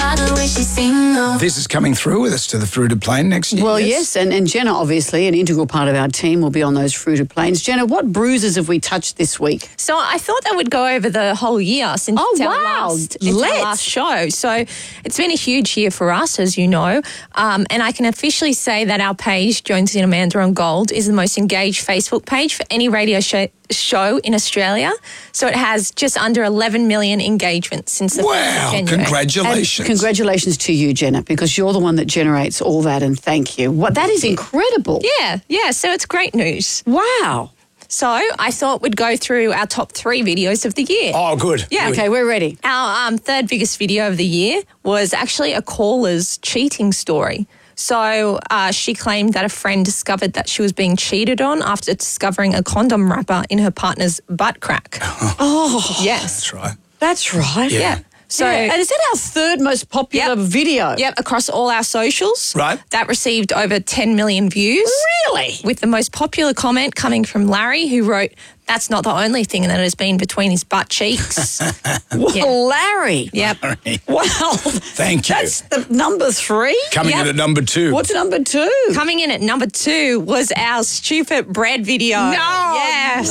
by the way she sing, though. This is coming through with us to the fruited plain next year. Well, yes, and Jenna, obviously, an integral part of our team, will be on those fruited plains. Jenna, what bruises have we touched this week? So I thought that would go over the whole year since it's our last show. So it's been a huge year for us, as you know. And I can officially say that our page, Jonesy and Amanda on Gold, is the most engaged Facebook page for any radio show in Australia. So it has just under 11 million engagements since the 1st of January. Congratulations. And congratulations to you, Jenna, because you're the one that generates all that, and thank you. That is incredible. Yeah, so it's great news. Wow. So I thought we'd go through our top 3 videos of the year. Oh, good. Yeah. Okay, we're ready. Our third biggest video of the year was actually a caller's cheating story. So she claimed that a friend discovered that she was being cheated on after discovering a condom wrapper in her partner's butt crack. Oh, yes. That's right. that's right. Yeah. So, And is that our third most popular video? Yep, across all our socials. Right. That received over 10 million views. Really? With the most popular comment coming from Larry, who wrote, "That's not the only thing that has been between his butt cheeks." Well, Larry. Yep. Wow. Thank you. That's the number 3? Coming in at number 2. What's number 2? Coming in at number 2 was our stupid bread video. No. Yes.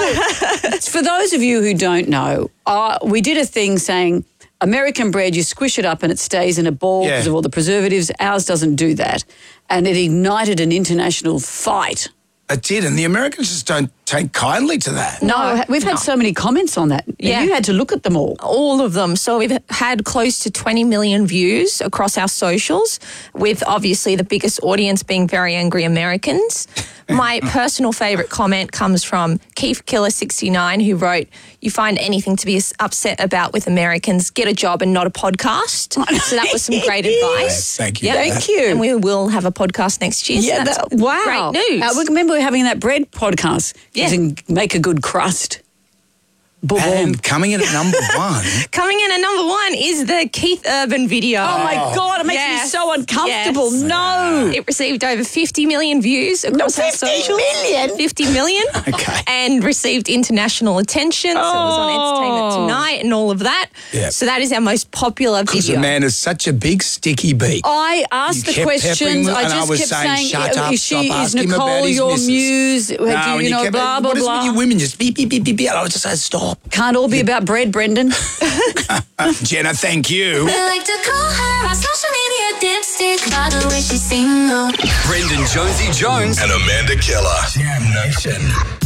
No. For those of you who don't know, we did a thing saying American bread, you squish it up and it stays in a ball because of all the preservatives. Ours doesn't do that. And it ignited an international fight. It did, and the Americans just don't take kindly to that. No, we've had so many comments on that. Yeah. You had to look at them all. All of them. So we've had close to 20 million views across our socials, with obviously the biggest audience being very angry Americans. My personal favourite comment comes from Keith Killer 69, who wrote, "You find anything to be upset about with Americans, get a job and not a podcast." So that was some great advice. Thank you. Yep. Thank you. And we will have a podcast next year. Yeah, so that's wow. great news. We remember having that bread podcast. Yeah. Using Make a Good Crust. Boom. And coming in at number 1. Coming in at number 1 is the Keith Urban video. Oh, my God, it makes me so uncomfortable. Yes. No. It received over 50 million views across our 50 socials. million? 50 million. Okay. And received international attention. So it was on Entertainment Tonight and all of that. Yeah. So that is our most popular Because video. Amanda's such a big sticky beak. I asked You the kept peppering questions. them, I and just I was kept saying, "Shut up, is stop is asking him Nicole about his your missus." muse? Do and you know, kept, blah, blah, what is it with blah. you women? Just beep, beep, beep, beep, beep. I was just saying, stop. Can't all be about bread, Brendan. Jenna, thank you. I like to call her on social media dipstick by the way she sing, though. Brendan Jonesy Jones and Amanda Keller. Jam Nation.